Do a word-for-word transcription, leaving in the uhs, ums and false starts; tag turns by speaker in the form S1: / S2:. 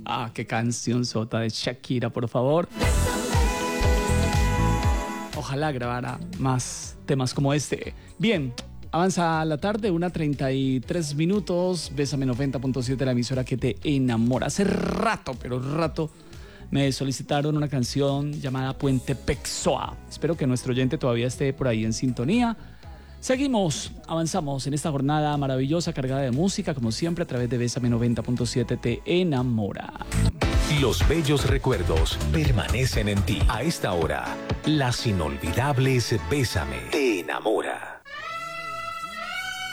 S1: Ah, qué canción sota de Shakira, por favor. Ojalá grabara más temas como este. Bien, avanza la tarde, una treinta y tres minutos. Bésame noventa punto siete, la emisora que te enamora. Hace rato, pero rato, me solicitaron una canción llamada Puente Pexoa. Espero que nuestro oyente todavía esté por ahí en sintonía. Seguimos, avanzamos en esta jornada maravillosa, cargada de música, como siempre, a través de Bésame noventa punto siete te enamora.
S2: Los bellos recuerdos permanecen en ti. A esta hora, las inolvidables Bésame te enamora.